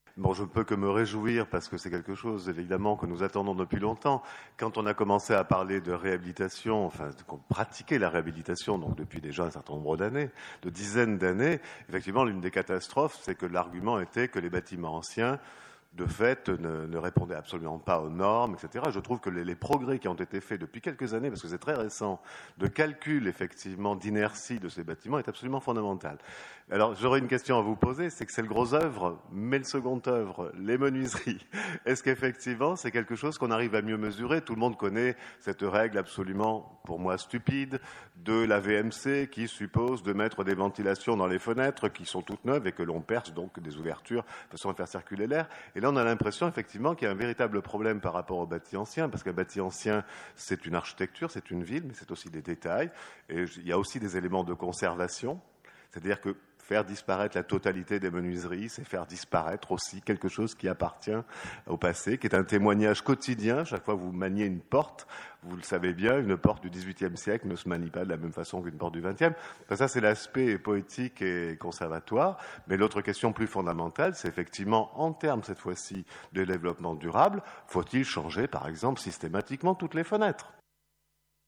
Bon, je ne peux que me réjouir parce que c'est quelque chose, évidemment, que nous attendons depuis longtemps. Quand on a commencé à parler de réhabilitation, enfin, qu'on pratiquait la réhabilitation, donc depuis déjà un certain nombre d'années, de dizaines d'années, effectivement, l'une des catastrophes, c'est que l'argument était que les bâtiments anciens de fait, ne répondait absolument pas aux normes, etc. Je trouve que les progrès qui ont été faits depuis quelques années, parce que c'est très récent, de calcul effectivement d'inertie de ces bâtiments est absolument fondamental. Alors j'aurais une question à vous poser, c'est que c'est le gros œuvre, mais le second œuvre, les menuiseries. Est-ce qu'effectivement c'est quelque chose qu'on arrive à mieux mesurer? Tout le monde connaît cette règle absolument, pour moi, stupide de la VMC qui suppose de mettre des ventilations dans les fenêtres qui sont toutes neuves et que l'on perce donc des ouvertures de façon à faire circuler l'air. Et là, on a l'impression effectivement qu'il y a un véritable problème par rapport au bâti ancien, parce qu'un bâti ancien, c'est une architecture, c'est une ville, mais c'est aussi des détails. Et il y a aussi des éléments de conservation. C'est-à-dire que faire disparaître la totalité des menuiseries, c'est faire disparaître aussi quelque chose qui appartient au passé, qui est un témoignage quotidien. Chaque fois que vous maniez une porte, vous le savez bien, une porte du XVIIIe siècle ne se manie pas de la même façon qu'une porte du XXe. Enfin, ça, c'est l'aspect poétique et conservatoire. Mais l'autre question plus fondamentale, c'est effectivement, en termes cette fois-ci de développement durable, faut-il changer, par exemple, systématiquement toutes les fenêtres ?